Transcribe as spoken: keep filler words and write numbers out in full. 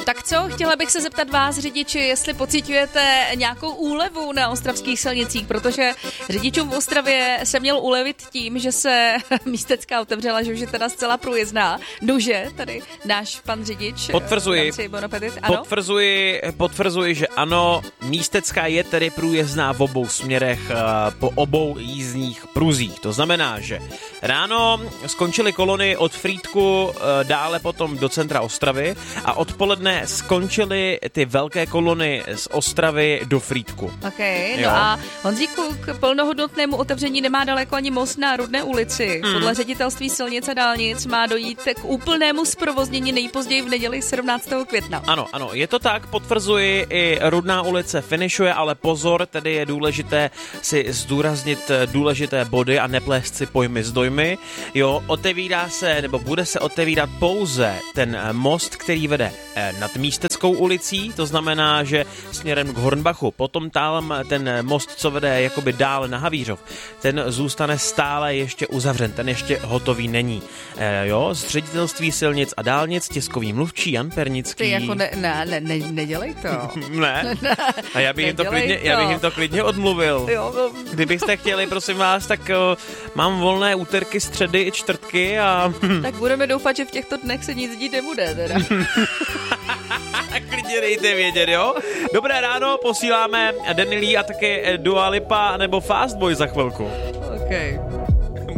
Tak co, chtěla bych se zeptat vás, řidiči, jestli pociťujete nějakou úlevu na ostravských silnicích, protože řidičům v Ostravě se měl ulevit tím, že se Místecká otevřela, že už je teda zcela průjezdná. Nože, tady náš pan řidič. Potvrzuji, ano? potvrzuji, potvrzuji, že ano, Místecká je tedy průjezdná v obou směrech po obou jízdních pruzích. To znamená, že ráno skončily kolony od Frýdku dále potom do centra Ostravy a odpoledne skončily ty velké kolony z Ostravy do Frýdku. Ok, no jo. A Honzíku, k plnohodnotnému otevření nemá daleko ani most na Rudné ulici. Mm. Podle ředitelství silnic a dálnic má dojít k úplnému zprovoznění nejpozději v neděli sedmnáctého května. Ano, ano, je to tak, potvrzuji, i Rudná ulice finišuje, ale pozor, tedy je důležité si zdůraznit důležité body a neplést si pojmy s dojmy. Jo, otevírá se, nebo bude se otevírat pouze ten most, který vede nad Místeckou ulicí, to znamená, že směrem k Hornbachu, potom tam ten most, co vede jakoby dál na Havířov, ten zůstane stále ještě uzavřen, ten ještě hotový není. E, jo, z ředitelství silnic a dálnic, tiskový mluvčí Jan Pernický. Ty jako ne, ne, ne, ne nedělej to. ne? A já bych, jim to klidně, to. já bych jim to klidně odmluvil. Jo, no. Kdybyste chtěli, prosím vás, tak o, mám volné úterky, středy i čtvrtky a... Tak budeme doufat, že v těchto dnech se nic dít nebude, teda. Klidně dejte vědět, jo? Dobré ráno, posíláme Denny Lee a taky Dua Lipa nebo Fast Boy za chvilku. Okay.